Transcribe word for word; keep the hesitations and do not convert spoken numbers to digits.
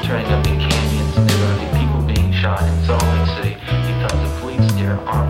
turning up in canyons, and there are going to be people being shot in Salt Lake City because of police there are